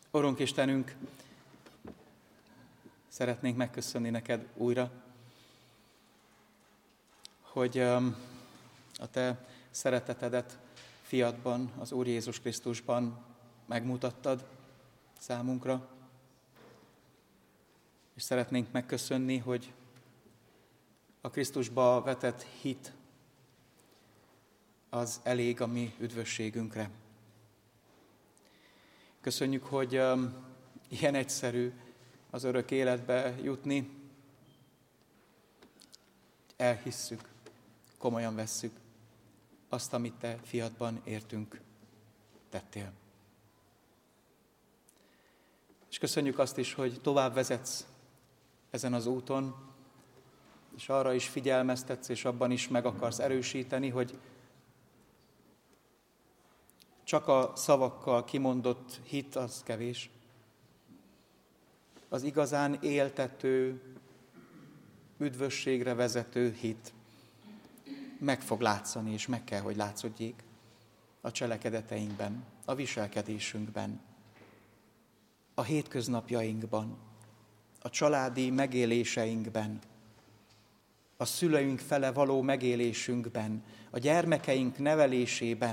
Urunk Istenünk, szeretnénk megköszönni neked újra, hogy a te szeretetedet fiadban, az Úr Jézus Krisztusban megmutattad számunkra. És szeretnénk megköszönni, hogy a Krisztusba vetett hit az elég a mi üdvösségünkre. Köszönjük, hogy ilyen egyszerű az örök életbe jutni. Elhisszük, komolyan vesszük azt, amit te fiadban értünk, tettél. És köszönjük azt is, hogy tovább vezetsz ezen az úton, és arra is figyelmeztetsz, és abban is meg akarsz erősíteni, hogy csak a szavakkal kimondott hit az kevés. Az igazán éltető, üdvösségre vezető hit meg fog látszani, és meg kell, hogy látszódjék a cselekedeteinkben, a viselkedésünkben, a hétköznapjainkban, a családi megéléseinkben, a szüleink fele való megélésünkben, a gyermekeink nevelésében,